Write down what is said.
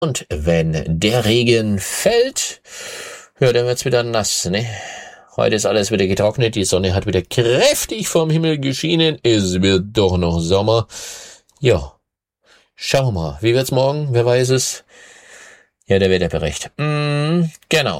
Und wenn der Regen fällt, ja, dann wird's wieder nass, ne? Heute ist alles wieder getrocknet, die Sonne hat wieder kräftig vom Himmel geschienen, es wird doch noch Sommer. Ja, schauen wir mal, wie wird's morgen, wer weiß es? Ja, der Wetterbericht. Genau.